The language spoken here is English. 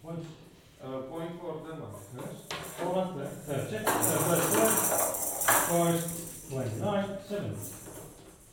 Point for the markers. Check. First 29, 7.